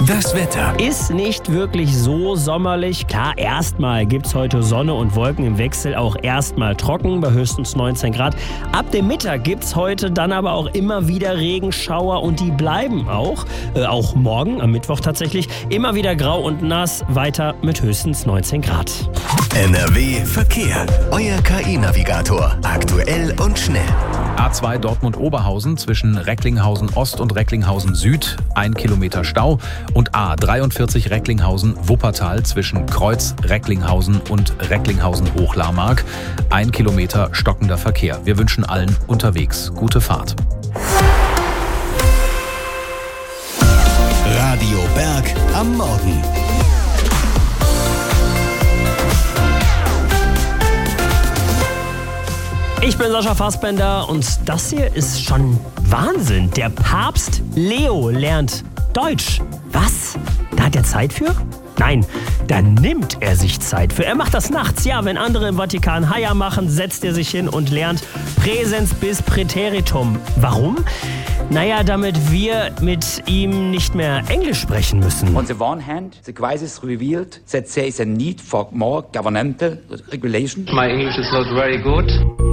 Das Wetter ist nicht wirklich so sommerlich. Klar, erstmal gibt es heute Sonne und Wolken im Wechsel, auch erstmal trocken bei höchstens 19 Grad. Ab dem Mittag gibt es heute dann aber auch immer wieder Regenschauer und die bleiben auch morgen, am Mittwoch tatsächlich, immer wieder grau und nass, weiter mit höchstens 19 Grad. NRW Verkehr. Euer KI-Navigator. Aktuell und schnell. A2 Dortmund-Oberhausen zwischen Recklinghausen Ost und Recklinghausen Süd, 1 Kilometer Stau. Und A43 Recklinghausen-Wuppertal zwischen Kreuz Recklinghausen und Recklinghausen-Hochlarmark, 1 Kilometer stockender Verkehr. Wir wünschen allen unterwegs gute Fahrt. Radio Berg am Morgen. Ich bin Sascha Fassbender und das hier ist schon Wahnsinn. Der Papst Leo lernt Deutsch. Was? Da hat er Zeit für? Nein, da nimmt er sich Zeit für. Er macht das nachts. Ja, wenn andere im Vatikan Haia machen, setzt er sich hin und lernt Präsens bis Präteritum. Warum? Naja, damit wir mit ihm nicht mehr Englisch sprechen müssen. On the one hand, the crisis revealed that there is a need for more governmental regulation. My English is not very good.